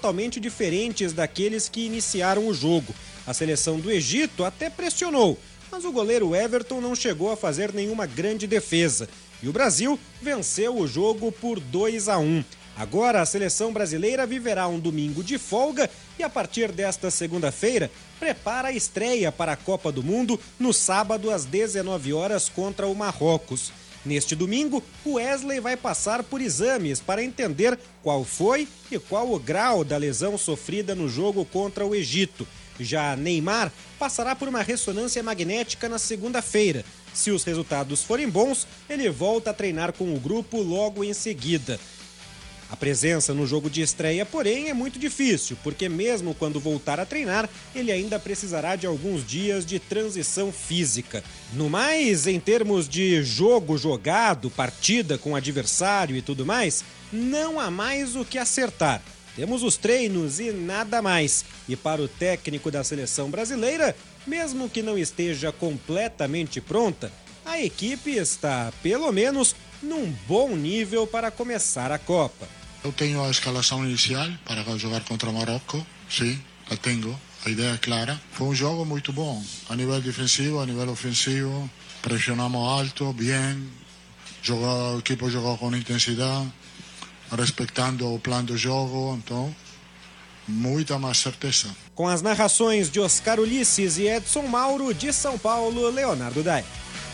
totalmente diferentes daqueles que iniciaram o jogo. A seleção do Egito até pressionou, mas o goleiro Everton não chegou a fazer nenhuma grande defesa. E o Brasil venceu o jogo por 2-1. Agora a seleção brasileira viverá um domingo de folga e a partir desta segunda-feira prepara a estreia para a Copa do Mundo no sábado às 19 horas contra o Marrocos. Neste domingo, o Wesley vai passar por exames para entender qual foi e qual o grau da lesão sofrida no jogo contra o Egito. Já Neymar passará por uma ressonância magnética na segunda-feira. Se os resultados forem bons, ele volta a treinar com o grupo logo em seguida. A presença no jogo de estreia, porém, é muito difícil, porque mesmo quando voltar a treinar, ele ainda precisará de alguns dias de transição física. No mais, em termos de jogo jogado, partida com adversário e tudo mais, não há mais o que acertar. Temos os treinos e nada mais. E para o técnico da seleção brasileira, mesmo que não esteja completamente pronta, a equipe está, pelo menos, num bom nível para começar a Copa. Eu tenho a escalação inicial para jogar contra o Marrocos, sim, a tenho, a ideia é clara. Foi um jogo muito bom, a nível defensivo, a nível ofensivo, pressionamos alto, bem, o equipe jogou com intensidade, respeitando o plano do jogo, então, muita mais certeza. Com as narrações de Oscar Ulisses e Edson Mauro, de São Paulo, Leonardo Dai.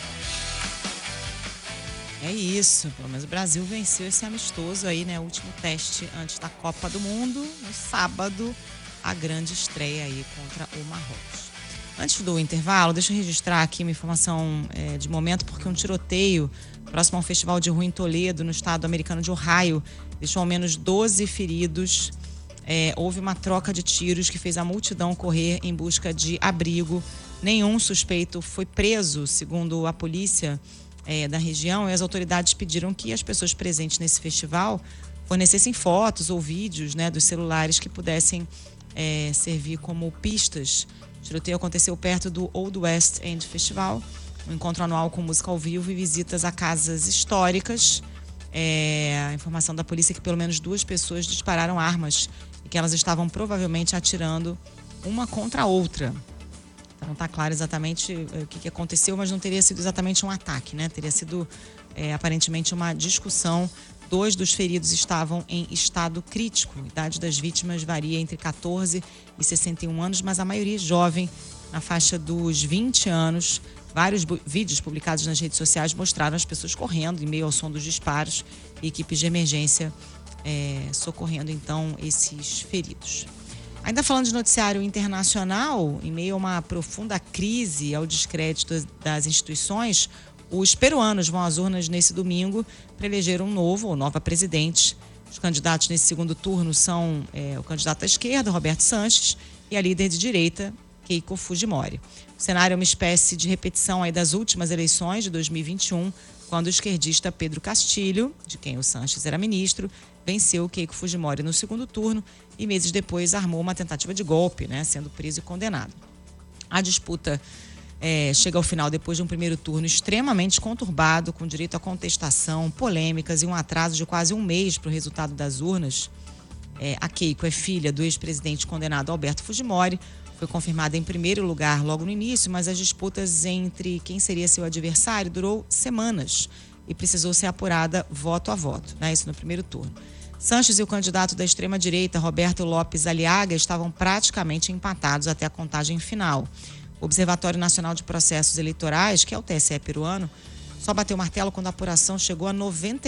É isso, pelo menos o Brasil venceu esse amistoso aí, né? O último teste antes da Copa do Mundo, no sábado, a grande estreia aí contra o Marrocos. Antes do intervalo, deixa eu registrar aqui uma informação de momento, porque um tiroteio próximo ao Festival de Rua em Toledo, no estado americano de Ohio, deixou ao menos 12 feridos. Houve uma troca de tiros que fez a multidão correr em busca de abrigo. Nenhum suspeito foi preso, segundo a polícia da região, e as autoridades pediram que as pessoas presentes nesse festival fornecessem fotos ou vídeos, né, dos celulares que pudessem servir como pistas. O tiroteio aconteceu perto do Old West End Festival, um encontro anual com música ao vivo e visitas a casas históricas. A informação da polícia é que pelo menos 2 pessoas dispararam armas e que elas estavam provavelmente atirando uma contra a outra. Então não está claro exatamente o que aconteceu, mas não teria sido exatamente um ataque, né? Teria sido aparentemente uma discussão. 2 dos feridos estavam em estado crítico. A idade das vítimas varia entre 14 e 61 anos, mas a maioria jovem, na faixa dos 20 anos. Vários vídeos publicados nas redes sociais mostraram as pessoas correndo em meio ao som dos disparos e equipes de emergência socorrendo então esses feridos. Ainda falando de noticiário internacional, em meio a uma profunda crise ao descrédito das instituições, os peruanos vão às urnas nesse domingo para eleger um novo ou nova presidente. Os candidatos nesse segundo turno são o candidato à esquerda, Roberto Sanches, e a líder de direita, Keiko Fujimori. O cenário é uma espécie de repetição aí das últimas eleições de 2021, quando o esquerdista Pedro Castilho, de quem o Sanches era ministro, venceu Keiko Fujimori no segundo turno e meses depois armou uma tentativa de golpe, né, sendo preso e condenado. A disputa chega ao final depois de um primeiro turno extremamente conturbado, com direito à contestação, polêmicas e um atraso de quase um mês para o resultado das urnas. A Keiko é filha do ex-presidente condenado Alberto Fujimori, foi confirmada em primeiro lugar logo no início, mas as disputas entre quem seria seu adversário durou semanas e precisou ser apurada voto a voto, né? Isso no primeiro turno. Sanches e o candidato da extrema-direita, Roberto Lopes Aliaga, estavam praticamente empatados até a contagem final. O Observatório Nacional de Processos Eleitorais, que é o TSE peruano, só bateu o martelo quando a apuração chegou a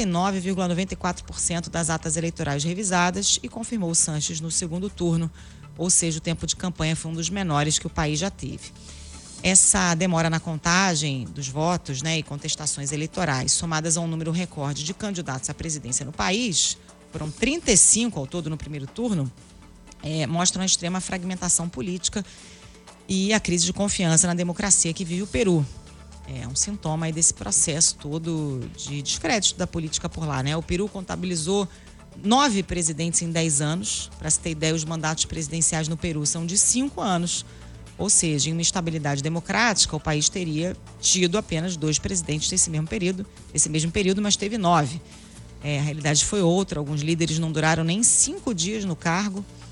99,94% das atas eleitorais revisadas e confirmou Sanches no segundo turno, ou seja, o tempo de campanha foi um dos menores que o país já teve. Essa demora na contagem dos votos, né, e contestações eleitorais, somadas a um número recorde de candidatos à presidência no país, foram 35 ao todo no primeiro turno, mostram a extrema fragmentação política e a crise de confiança na democracia que vive o Peru. É um sintoma aí desse processo todo de descrédito da política por lá, né? O Peru contabilizou 9 presidentes em 10 anos. Para se ter ideia, os mandatos presidenciais no Peru são de 5 anos. Ou seja, em uma estabilidade democrática, o país teria tido apenas 2 presidentes nesse mesmo período, mas teve 9. A realidade foi outra. Alguns líderes não duraram nem 5 dias no cargo.